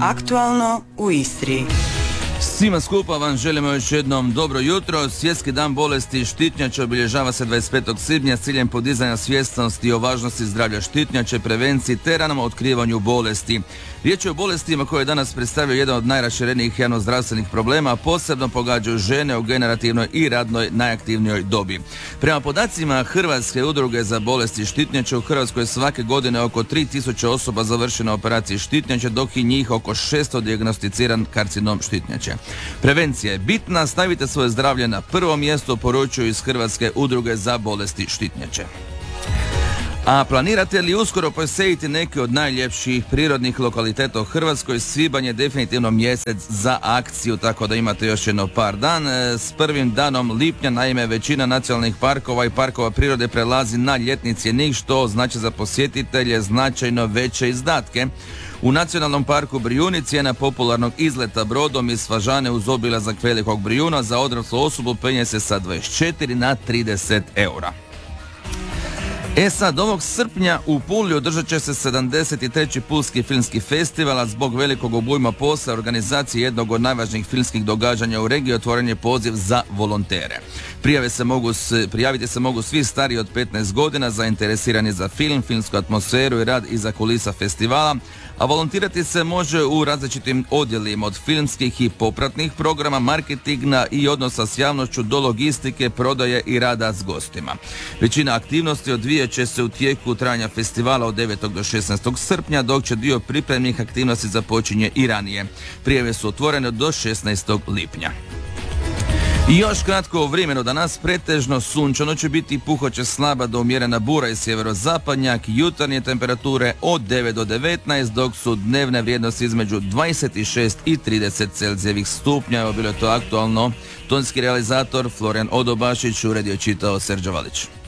Aktualno u Istri. Svima skupa vam želimo još jednom dobro jutro. Svjetski dan bolesti štitnjače obilježava se 25. svibnja s ciljem podizanja svjesnosti o važnosti zdravlja štitnjače, prevenciji te ranom otkrivanju bolesti. Riječ je o bolestima koje danas predstavljaju jedan od najraširenijih javnozdravstvenih problema, posebno pogađaju žene u generativnoj i radnoj najaktivnijoj dobi. Prema podacima Hrvatske udruge za bolesti štitnjače, u Hrvatskoj svake godine oko 3000 osoba završi na operaciji štitnjače, dok i njih oko 600 dijagnosticiran karcinom štitnjače. Prevencija je bitna, stavite svoje zdravlje na prvo mjesto, poručuju iz Hrvatske udruge za bolesti štitnjače. A planirate li uskoro posjetiti neki od najljepših prirodnih lokaliteta u Hrvatskoj? Svibanj je definitivno mjesec za akciju, tako da imate još jedno par dan. S prvim danom lipnja, naime, većina nacionalnih parkova i parkova prirode prelazi na ljetni cjenik, što znači za posjetitelje značajno veće izdatke. U Nacionalnom parku Brijuni cijena popularnog izleta brodom iz Fažane uz obilazak Velikog Brijuna za odraslu osobu penje se sa 24 na 30 eura. Sad, ovog srpnja u Puli održat će se 73. Pulski filmski festival, a zbog velikog obujma posla organizacije jednog od najvažnijih filmskih događanja u regiji otvoren je poziv za volontere. Prijaviti se mogu svi stariji od 15 godina zainteresirani za film, filmsku atmosferu i rad iza kulisa festivala, a volontirati se može u različitim odjelima, od filmskih i popratnih programa, marketinga i odnosa s javnošću do logistike, prodaje i rada s gostima. Većina aktivnosti odvijat će se u tijeku trajanja festivala od 9. do 16. srpnja, dok će dio pripremnih aktivnosti započinje i ranije. Prijave su otvorene do 16. lipnja. I još kratko o vremenu. Danas pretežno sunčano će biti, puhoće slaba do umjerena bura i sjeverozapadnjak, jutarnje temperature od 9 do 19, dok su dnevne vrijednosti između 26 i 30 Celzijevih stupnja. Evo, bilo je to aktualno. Tonski realizator Florijan Odobašić, uredio čitao Serđa Valić.